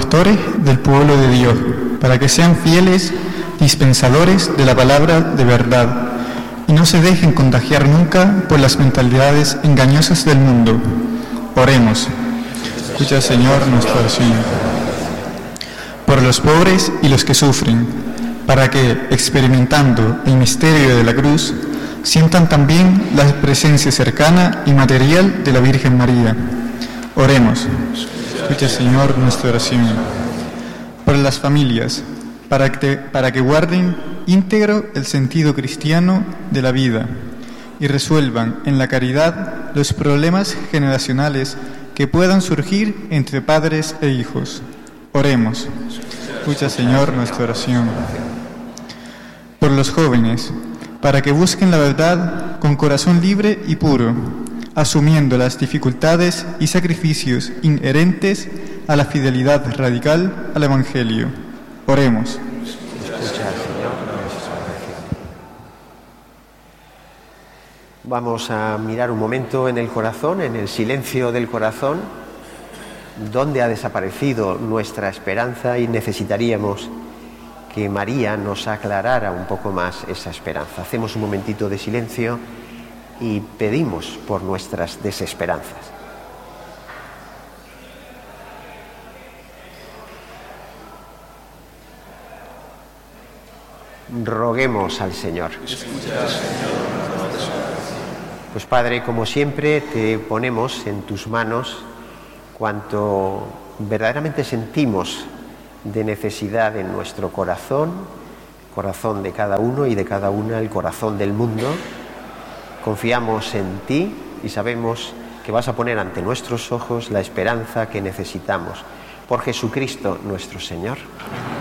pastores del pueblo de Dios, para que sean fieles dispensadores de la palabra de verdad y no se dejen contagiar nunca por las mentalidades engañosas del mundo. Oremos. Escucha, Señor, nuestra oración. Por los pobres y los que sufren, para que, experimentando el misterio de la cruz, sientan también la presencia cercana y material de la Virgen María. Oremos. Escucha, Señor, nuestra oración. Por las familias, para que guarden íntegro el sentido cristiano de la vida y resuelvan en la caridad los problemas generacionales que puedan surgir entre padres e hijos. Oremos. Escucha, Señor, nuestra oración. Por los jóvenes, para que busquen la verdad con corazón libre y puro, asumiendo las dificultades y sacrificios inherentes a la fidelidad radical al Evangelio. Oremos. Vamos a mirar un momento en el corazón, en el silencio del corazón, dónde ha desaparecido nuestra esperanza, y necesitaríamos que María nos aclarara un poco más esa esperanza. Hacemos un momentito de silencio y pedimos por nuestras desesperanzas. Roguemos al Señor. Pues Padre, como siempre, te ponemos en tus manos cuanto verdaderamente sentimos de necesidad en nuestro corazón, corazón de cada uno y de cada una, el corazón del mundo. Confiamos en ti y sabemos que vas a poner ante nuestros ojos la esperanza que necesitamos. Por Jesucristo nuestro Señor.